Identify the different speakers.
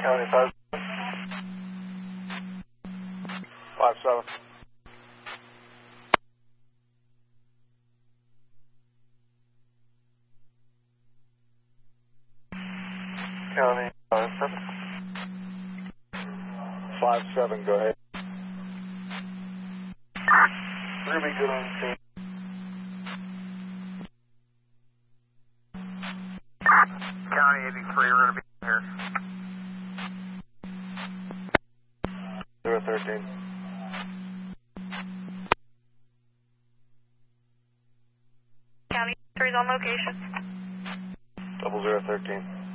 Speaker 1: County 5. 5-7. County 5-7. 5-7, go ahead. Ruby, good on the scene.
Speaker 2: County 83, we're going to be here.
Speaker 1: 013.
Speaker 3: County 3 is on location.
Speaker 1: 0013.